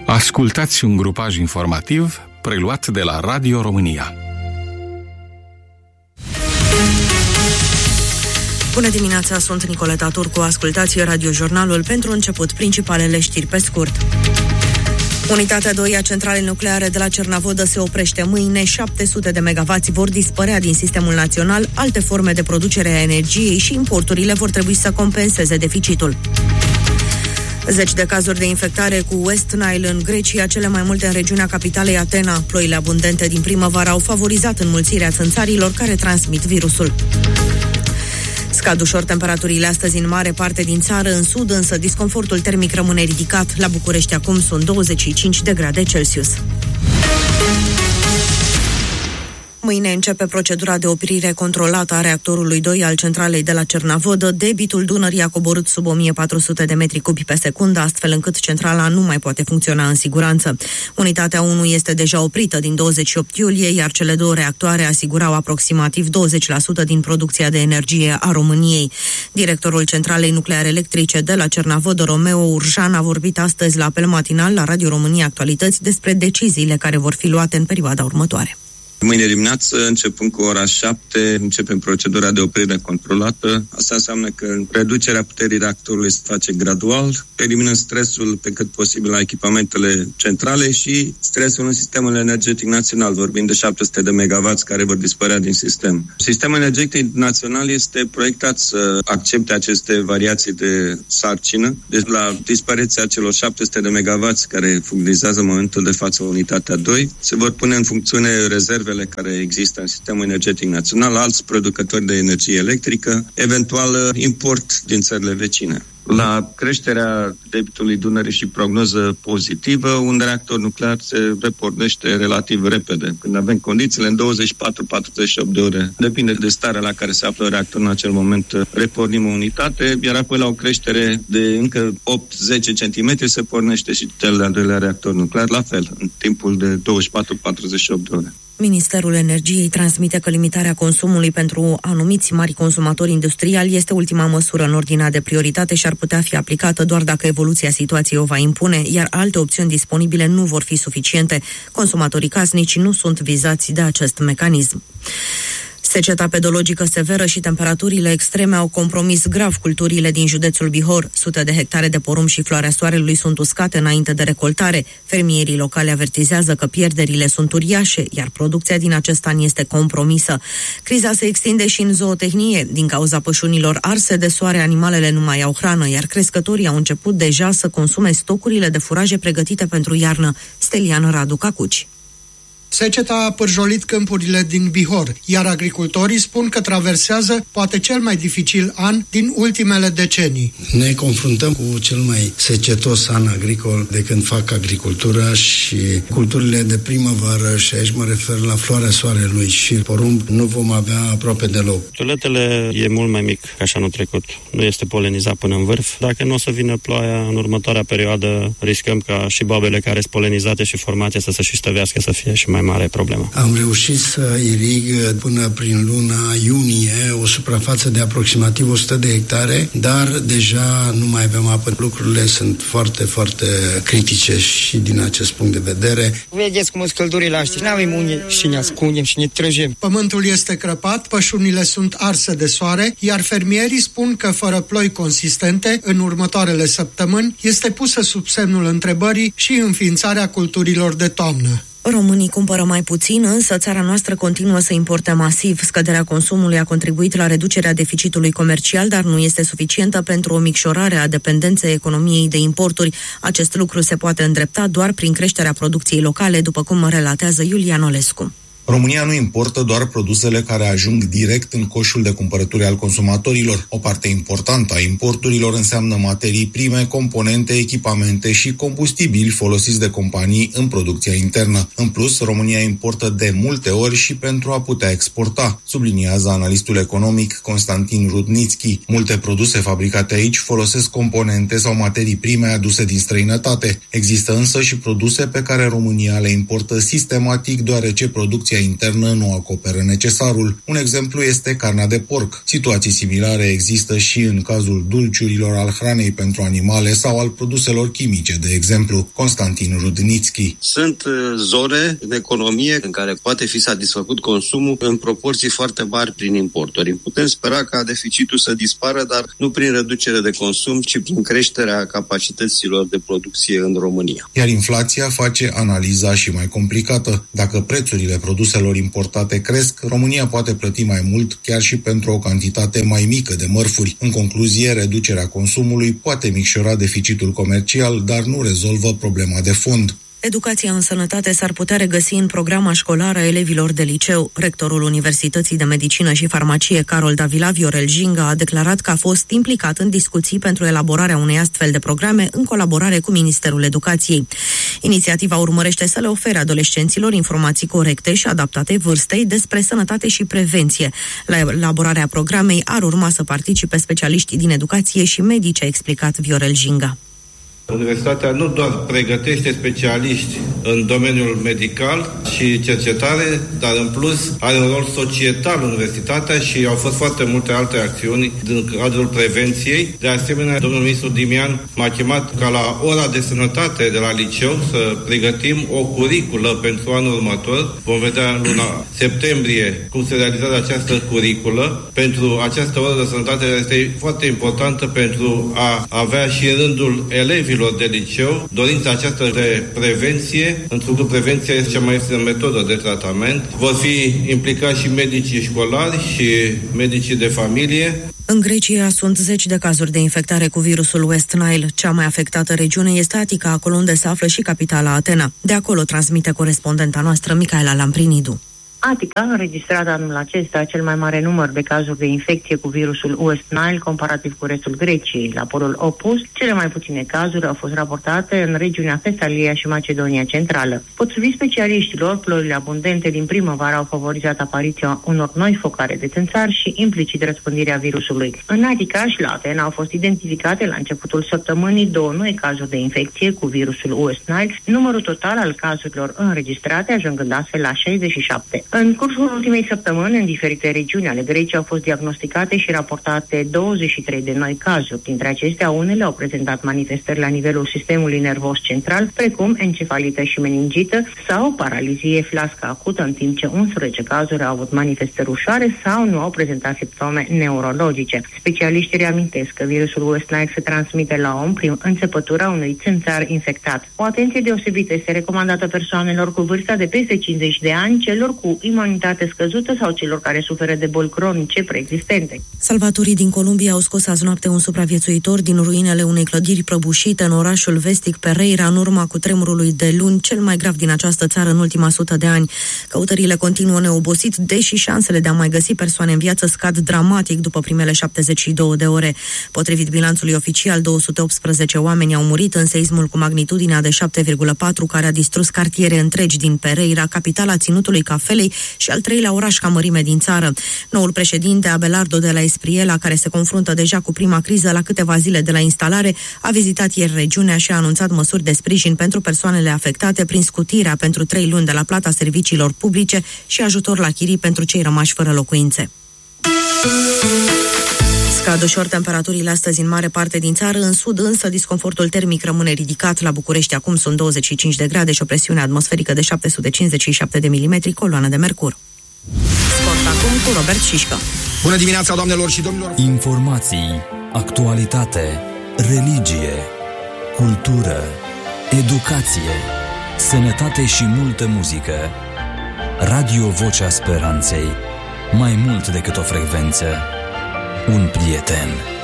Ascultați un grupaj informativ preluat de la Radio România. Bună dimineața, sunt Nicoleta Turcu. Ascultați radiojurnalul. Pentru început, principalele știri pe scurt. Unitatea 2 a centralei nucleare de la Cernavodă se oprește mâine. 700 de megavați vor dispărea din sistemul național, alte forme de producere a energiei și importurile vor trebui să compenseze deficitul. Zeci de cazuri de infectare cu West Nile în Grecia, cele mai multe în regiunea capitalei Atena. Ploile abundente din primăvară au favorizat înmulțirea țânțarilor care transmit virusul. Scad ușor temperaturile astăzi în mare parte din țară, în sud însă disconfortul termic rămâne ridicat. La București acum sunt 25 de grade Celsius. Mâine începe procedura de oprire controlată a reactorului 2 al centralei de la Cernavodă. Debitul Dunării a coborât sub 1400 de metri cubi pe secundă, astfel încât centrala nu mai poate funcționa în siguranță. Unitatea 1 este deja oprită din 28 iulie, iar cele două reactoare asigurau aproximativ 20% din producția de energie a României. Directorul Centralei Nucleare Electrice de la Cernavodă, Romeo Urjan, a vorbit astăzi la apel matinal la Radio România Actualități despre deciziile care vor fi luate în perioada următoare. Mâine dimineață, începând cu ora 7, începem procedura de oprire controlată. Asta înseamnă că reducerea puterii reactorului se face gradual, eliminând stresul pe cât posibil la echipamentele centrale și stresul în sistemul energetic național, vorbind de 700 de megavați care vor dispărea din sistem. Sistemul energetic național este proiectat să accepte aceste variații de sarcină, deci la dispariția celor 700 de megavați care furnizează în momentul de față unitatea 2, se vor pune în funcțiune rezervele care există în sistemul energetic național, alți producători de energie electrică, eventual import din țările vecine. La creșterea debitului Dunării și prognoză pozitivă, un reactor nuclear se repornește relativ repede. Când avem condițiile, în 24-48 de ore, depinde de starea la care se află reactorul în acel moment, repornim o unitate, iar apoi la o creștere de încă 8-10 cm se pornește și cel de-al doilea reactor nuclear, la fel, în timpul de 24-48 de ore. Ministerul Energiei transmite că limitarea consumului pentru anumiți mari consumatori industriali este ultima măsură în ordinea de prioritate și ar putea fi aplicată doar dacă evoluția situației o va impune, iar alte opțiuni disponibile nu vor fi suficiente. Consumatorii casnici nu sunt vizați de acest mecanism. Seceta pedologică severă și temperaturile extreme au compromis grav culturile din județul Bihor. Sute de hectare de porumb și floarea soarelui sunt uscate înainte de recoltare. Fermierii locali avertizează că pierderile sunt uriașe, iar producția din acest an este compromisă. Criza se extinde și în zootehnie. Din cauza pășunilor arse de soare, animalele nu mai au hrană, iar crescătorii au început deja să consume stocurile de furaje pregătite pentru iarnă. Stelian Radu Cacuci. Seceta a pârjolit câmpurile din Bihor, iar agricultorii spun că traversează poate cel mai dificil an din ultimele decenii. Ne confruntăm cu cel mai secetos an agricol de când fac agricultura și culturile de primăvară, și aici mă refer la floarea soarelui și porumb, nu vom avea aproape deloc. Tuletele e mult mai mic ca și anul trecut. Nu este polenizat până în vârf. Dacă nu o să vină ploaia în următoarea perioadă, riscăm ca și babele care sunt polenizate și formate să se și stăvească, să fie și mai mare problemă. Am reușit să irig până prin luna iunie o suprafață de aproximativ 100 de hectare, dar deja nu mai avem apă. Lucrurile sunt foarte, foarte critice și din acest punct de vedere. Vedeți cum sunt căldurile astea, n-avem unde și ne ascundem și ne trăgem. Pământul este crăpat, pășunile sunt arse de soare, iar fermierii spun că fără ploi consistente, în următoarele săptămâni, este pusă sub semnul întrebării și înființarea culturilor de toamnă. Românii cumpără mai puțin, însă țara noastră continuă să importe masiv. Scăderea consumului a contribuit la reducerea deficitului comercial, dar nu este suficientă pentru o micșorare a dependenței economiei de importuri. Acest lucru se poate îndrepta doar prin creșterea producției locale, după cum relatează Iulian Olescu. România nu importă doar produsele care ajung direct în coșul de cumpărături al consumatorilor. O parte importantă a importurilor înseamnă materii prime, componente, echipamente și combustibili folosiți de companii în producția internă. În plus, România importă de multe ori și pentru a putea exporta, subliniază analistul economic Constantin Rudnitski. Multe produse fabricate aici folosesc componente sau materii prime aduse din străinătate. Există însă și produse pe care România le importă sistematic, deoarece producția producția internă nu acoperă necesarul. Un exemplu este carnea de porc. Situații similare există și în cazul dulciurilor, al hranei pentru animale sau al produselor chimice, de exemplu. Constantin Rudnitski. Sunt zone în economie în care poate fi satisfăcut consumul în proporții foarte mari prin importuri. Putem spera ca deficitul să dispară, dar nu prin reducere de consum, ci prin creșterea capacităților de producție în România. Iar inflația face analiza și mai complicată. Dacă prețurile produselor importate cresc, România poate plăti mai mult chiar și pentru o cantitate mai mică de mărfuri. În concluzie, reducerea consumului poate micșora deficitul comercial, dar nu rezolvă problema de fond. Educația în sănătate s-ar putea regăsi în programa școlară a elevilor de liceu. Rectorul Universității de Medicină și Farmacie, Carol Davila, Viorel Jinga, a declarat că a fost implicat în discuții pentru elaborarea unei astfel de programe în colaborare cu Ministerul Educației. Inițiativa urmărește să le ofere adolescenților informații corecte și adaptate vârstei despre sănătate și prevenție. La elaborarea programei ar urma să participe specialiști din educație și medici, a explicat Viorel Jinga. Universitatea nu doar pregătește specialiști în domeniul medical și cercetare, dar în plus are un rol societal universitatea și au fost foarte multe alte acțiuni din cadrul prevenției. De asemenea, domnul ministru Dimian m-a chemat ca la ora de sănătate de la liceu să pregătim o curiculă pentru anul următor. Vom vedea în luna septembrie cum se realizează această curiculă. Pentru această oră de sănătate este foarte importantă pentru a avea și în rândul elevilor de liceu dorința aceasta de prevenție, pentru că prevenția este cea mai ieftină metodă de tratament. Vor fi implicați și medicii școlari și medicii de familie. În Grecia sunt 10 de cazuri de infectare cu virusul West Nile. Cea mai afectată regiune este Atica, acolo unde se află și capitala Atena. De acolo transmite corespondenta noastră Micaela Lamprinidu. Atica a înregistrat anul acesta cel mai mare număr de cazuri de infecție cu virusul West Nile comparativ cu restul Greciei. La polul opus, cele mai puține cazuri au fost raportate în regiunea Tesalia și Macedonia Centrală. Potrivit specialiștilor, ploile abundente din primăvară au favorizat apariția unor noi focare de țânțari și implicit răspândirea virusului. În Atica și la Atena au fost identificate la începutul săptămânii 2 noi cazuri de infecție cu virusul West Nile, numărul total al cazurilor înregistrate ajungând astfel la 67. În cursul ultimei săptămâni, în diferite regiuni ale Greciei au fost diagnosticate și raportate 23 de noi cazuri. Dintre acestea, unele au prezentat manifestări la nivelul sistemului nervos central, precum encefalită și meningită sau paralizie flască acută, în timp ce 11 cazuri au avut manifestări ușoare sau nu au prezentat simptome neurologice. Specialiștii reamintesc că virusul West Nile se transmite la om prin înțepătura unui țânțar infectat. O atenție deosebită este recomandată persoanelor cu vârsta de peste 50 de ani, celor cu imunitate scăzută sau celor care suferă de boli cronice preexistente. Salvatorii din Columbia au scos azi noapte un supraviețuitor din ruinele unei clădiri prăbușite în orașul vestic Pereira, în urma cutremurului de luni, cel mai grav din această țară în ultima 100 de ani. Căutările continuă neobosit, deși șansele de a mai găsi persoane în viață scad dramatic după primele 72 de ore. Potrivit bilanțului oficial, 218 oameni au murit în seismul cu magnitudinea de 7,4 care a distrus cartiere întregi din Pereira, capitala ținutului Cafelei și al treilea oraș ca mărime din țară. Noul președinte, Abelardo de la Espriella, care se confruntă deja cu prima criză la câteva zile de la instalare, a vizitat ieri regiunea și a anunțat măsuri de sprijin pentru persoanele afectate prin scutirea pentru 3 luni de la plata serviciilor publice și ajutor la chirii pentru cei rămași fără locuințe. Scad ușor temperaturile astăzi în mare parte din țară, în sud însă disconfortul termic rămâne ridicat. La București acum sunt 25 de grade și o presiune atmosferică de 757 de milimetri, coloană de mercur. Sport acum cu Robert Șișcă. Bună dimineața, doamnelor și domnilor! Informații, actualitate, religie, cultură, educație, sănătate și multă muzică. Radio Vocea Speranței. Mai mult decât o frecvență, un prieten.